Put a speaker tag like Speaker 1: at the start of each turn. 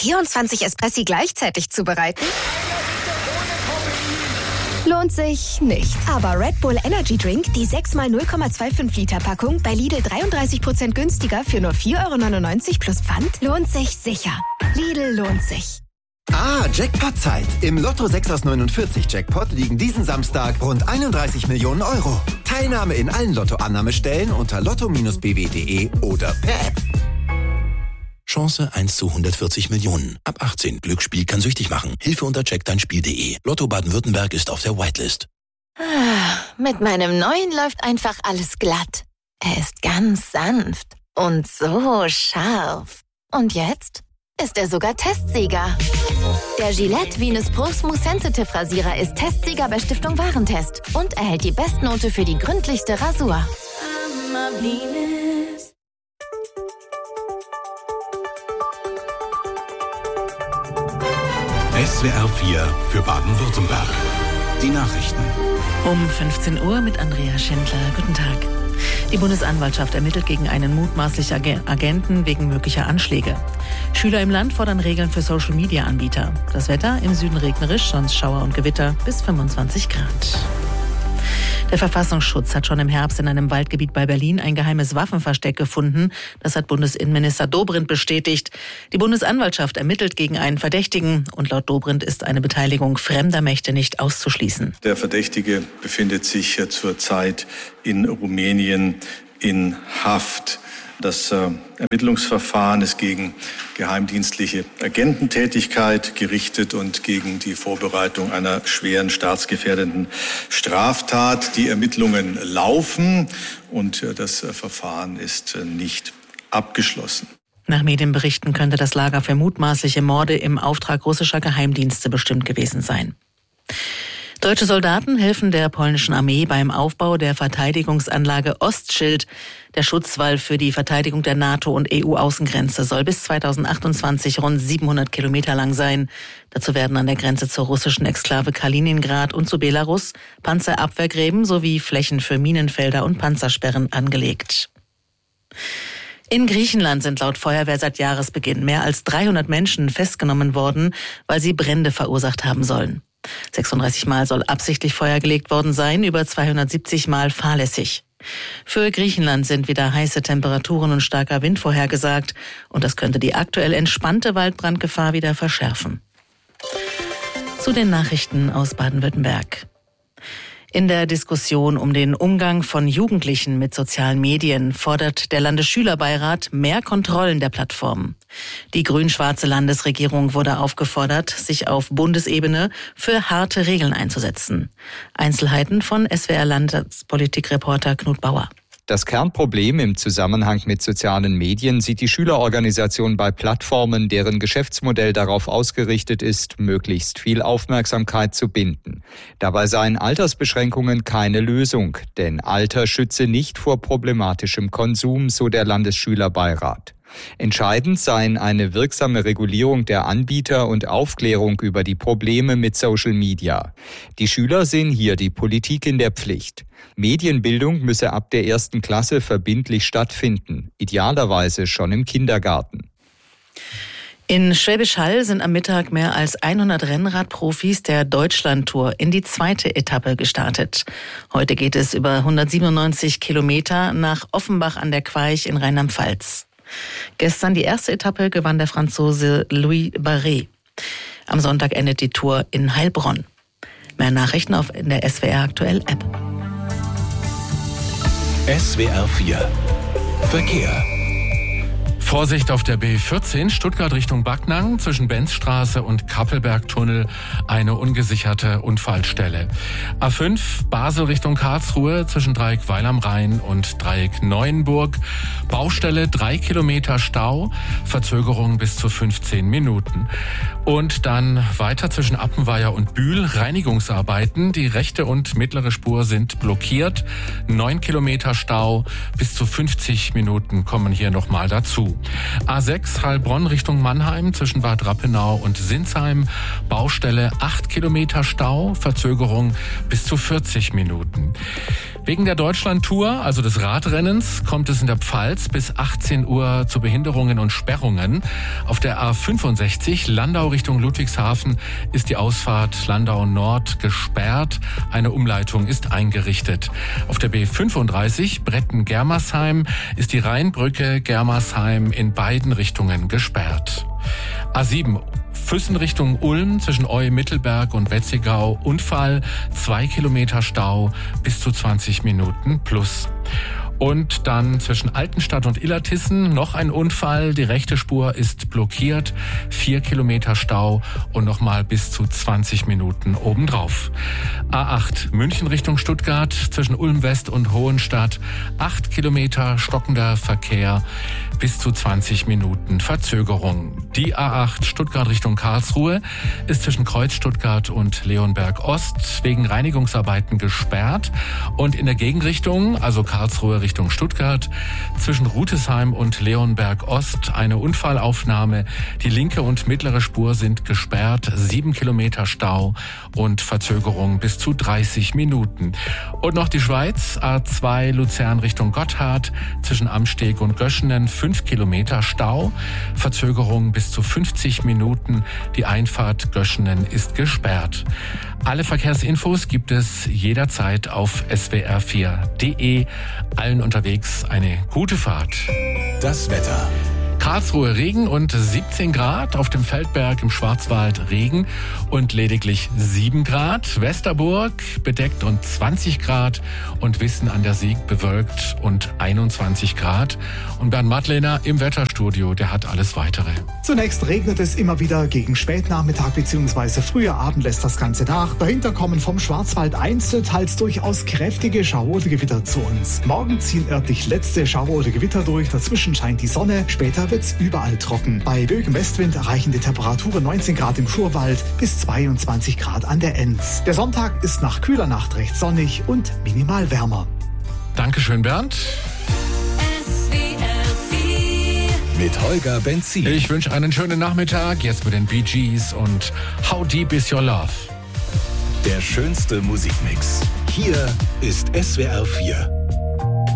Speaker 1: 24 Espressi gleichzeitig zubereiten? Lohnt sich nicht. Aber Red Bull Energy Drink, die 6x 0,25 Liter Packung, bei Lidl 33% günstiger für nur 4,99 € plus Pfand, lohnt sich sicher. Lidl lohnt sich.
Speaker 2: Jackpot-Zeit. Im Lotto 6 aus 49 Jackpot liegen diesen Samstag rund 31 Millionen Euro. Teilnahme in allen Lotto-Annahmestellen unter lotto-bw.de oder per App.
Speaker 3: Chance 1 zu 140 Millionen. Ab 18. Glücksspiel kann süchtig machen. Hilfe unter checkdeinspiel.de. Lotto Baden-Württemberg ist auf der Whitelist.
Speaker 4: Mit meinem neuen läuft einfach alles glatt. Er ist ganz sanft und so scharf. Und jetzt ist er sogar Testsieger. Der Gillette Venus Pro Smooth Sensitive Rasierer ist Testsieger bei Stiftung Warentest und erhält die Bestnote für die gründlichste Rasur.
Speaker 5: SWR 4 für Baden-Württemberg. Die Nachrichten.
Speaker 6: Um 15 Uhr mit Andrea Schindler. Guten Tag. Die Bundesanwaltschaft ermittelt gegen einen mutmaßlichen Agenten wegen möglicher Anschläge. Schüler im Land fordern Regeln für Social-Media-Anbieter. Das Wetter im Süden regnerisch, sonst Schauer und Gewitter bis 25 Grad. Der Verfassungsschutz hat schon im Herbst in einem Waldgebiet bei Berlin ein geheimes Waffenversteck gefunden. Das hat Bundesinnenminister Dobrindt bestätigt. Die Bundesanwaltschaft ermittelt gegen einen Verdächtigen. Und laut Dobrindt ist eine Beteiligung fremder Mächte nicht auszuschließen.
Speaker 7: Der Verdächtige befindet sich zurzeit in Rumänien in Haft. Das Ermittlungsverfahren ist gegen geheimdienstliche Agententätigkeit gerichtet und gegen die Vorbereitung einer schweren staatsgefährdenden Straftat. Die Ermittlungen laufen und das Verfahren ist nicht abgeschlossen.
Speaker 6: Nach Medienberichten könnte das Lager für mutmaßliche Morde im Auftrag russischer Geheimdienste bestimmt gewesen sein. Deutsche Soldaten helfen der polnischen Armee beim Aufbau der Verteidigungsanlage Ostschild. Der Schutzwall für die Verteidigung der NATO- und EU-Außengrenze soll bis 2028 rund 700 Kilometer lang sein. Dazu werden an der Grenze zur russischen Exklave Kaliningrad und zu Belarus Panzerabwehrgräben sowie Flächen für Minenfelder und Panzersperren angelegt. In Griechenland sind laut Feuerwehr seit Jahresbeginn mehr als 300 Menschen festgenommen worden, weil sie Brände verursacht haben sollen. 36 Mal soll absichtlich Feuer gelegt worden sein, über 270 Mal fahrlässig. Für Griechenland sind wieder heiße Temperaturen und starker Wind vorhergesagt und das könnte die aktuell entspannte Waldbrandgefahr wieder verschärfen. Zu den Nachrichten aus Baden-Württemberg. In der Diskussion um den Umgang von Jugendlichen mit sozialen Medien fordert der Landesschülerbeirat mehr Kontrollen der Plattformen. Die grün-schwarze Landesregierung wurde aufgefordert, sich auf Bundesebene für harte Regeln einzusetzen. Einzelheiten von SWR-Landespolitikreporter Knut Bauer.
Speaker 8: Das Kernproblem im Zusammenhang mit sozialen Medien sieht die Schülerorganisation bei Plattformen, deren Geschäftsmodell darauf ausgerichtet ist, möglichst viel Aufmerksamkeit zu binden. Dabei seien Altersbeschränkungen keine Lösung, denn Alter schütze nicht vor problematischem Konsum, so der Landesschülerbeirat. Entscheidend seien eine wirksame Regulierung der Anbieter und Aufklärung über die Probleme mit Social Media. Die Schüler sehen hier die Politik in der Pflicht. Medienbildung müsse ab der 1. Klasse verbindlich stattfinden, idealerweise schon im Kindergarten.
Speaker 6: In Schwäbisch Hall sind am Mittag mehr als 100 Rennradprofis der Deutschlandtour in die zweite Etappe gestartet. Heute geht es über 197 Kilometer nach Offenbach an der Queich in Rheinland-Pfalz. Gestern die erste Etappe gewann der Franzose Louis Barret. Am Sonntag endet die Tour in Heilbronn. Mehr Nachrichten in der SWR Aktuell App.
Speaker 5: SWR 4 Verkehr.
Speaker 9: Vorsicht auf der B14 Stuttgart Richtung Backnang zwischen Benzstraße und Kappelbergtunnel eine ungesicherte Unfallstelle. A5 Basel Richtung Karlsruhe zwischen Dreieck Weil am Rhein und Dreieck Neuenburg. Baustelle 3 Kilometer Stau, Verzögerung bis zu 15 Minuten. Und dann weiter zwischen Appenweier und Bühl Reinigungsarbeiten. Die rechte und mittlere Spur sind blockiert. 9 Kilometer Stau, bis zu 50 Minuten kommen hier nochmal dazu. A6 Heilbronn Richtung Mannheim zwischen Bad Rappenau und Sinsheim. Baustelle 8 Kilometer Stau, Verzögerung bis zu 40 Minuten. Wegen der Deutschlandtour, also des Radrennens, kommt es in der Pfalz bis 18 Uhr zu Behinderungen und Sperrungen. Auf der A65 Landau Richtung Ludwigshafen ist die Ausfahrt Landau Nord gesperrt. Eine Umleitung ist eingerichtet. Auf der B35 Bretten-Germersheim ist die Rheinbrücke Germersheim in beiden Richtungen gesperrt. A7 Füssen Richtung Ulm zwischen Eu-Mittelberg und Wetzigau. Unfall, 2 Kilometer Stau, bis zu 20 Minuten plus. Und dann zwischen Altenstadt und Illertissen noch ein Unfall. Die rechte Spur ist blockiert, 4 Kilometer Stau und nochmal bis zu 20 Minuten obendrauf. A8 München Richtung Stuttgart zwischen Ulm West und Hohenstadt. 8 Kilometer stockender Verkehr, bis zu 20 Minuten Verzögerung. Die A8 Stuttgart Richtung Karlsruhe ist zwischen Kreuz Stuttgart und Leonberg Ost wegen Reinigungsarbeiten gesperrt. Und in der Gegenrichtung, also Karlsruhe Richtung Stuttgart, zwischen Rutesheim und Leonberg Ost eine Unfallaufnahme. Die linke und mittlere Spur sind gesperrt, 7 Kilometer Stau und Verzögerung bis zu 30 Minuten. Und noch die Schweiz, A2 Luzern Richtung Gotthard, zwischen Amsteg und Göschenen 5 Kilometer Stau, Verzögerung bis zu 50 Minuten. Die Einfahrt Göschenen ist gesperrt. Alle Verkehrsinfos gibt es jederzeit auf swr4.de. Allen unterwegs eine gute Fahrt.
Speaker 5: Das Wetter.
Speaker 9: Karlsruhe Regen und 17 Grad, auf dem Feldberg im Schwarzwald Regen und lediglich 7 Grad. Westerburg bedeckt und 20 Grad und Wissen an der Sieg bewölkt und 21 Grad. Und Bernd Madlener im Wetterstudio, der hat alles Weitere.
Speaker 10: Zunächst regnet es immer wieder, gegen Spätnachmittag bzw. früher Abend lässt das Ganze nach. Dahinter kommen vom Schwarzwald einzelteils durchaus kräftige Schauer oder Gewitter zu uns. Morgen ziehen örtlich letzte Schauer oder Gewitter durch, dazwischen scheint die Sonne, später wird's überall trocken. Bei böigem Westwind erreichen die Temperaturen 19 Grad im Schurwald bis 22 Grad an der Enz. Der Sonntag ist nach kühler Nacht recht sonnig und minimal wärmer.
Speaker 9: Dankeschön, Bernd.
Speaker 5: Mit Holger Benzin.
Speaker 9: Ich wünsche einen schönen Nachmittag, jetzt mit den Bee Gees und How Deep Is Your Love?
Speaker 5: Der schönste Musikmix. Hier ist SWR 4.